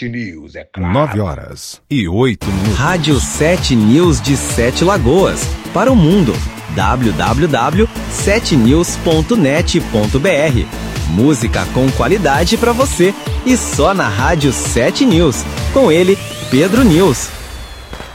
7 News, é claro. 9h08. Rádio 7 News de 7 Lagoas. Para o mundo. www.7news.net.br. Música com qualidade para você. E só na Rádio 7 News. Com ele, Pedro News.